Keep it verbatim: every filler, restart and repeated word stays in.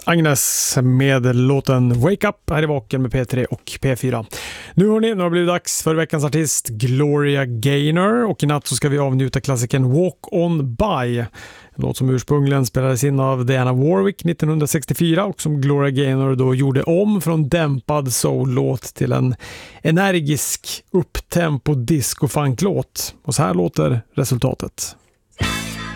Agnes med låten Wake Up här i Vaken med P tre och P fyra. Nu hörni, nu har det blivit dags för veckans artist Gloria Gaynor, och i natt så ska vi avnjuta klassiken Walk On By. En låt som ursprungligen spelades in av Diana Warwick nittonhundrasextiofyra och som Gloria Gaynor då gjorde om från dämpad soul-låt till en energisk upptempo disco-funk-låt. Och så här låter resultatet.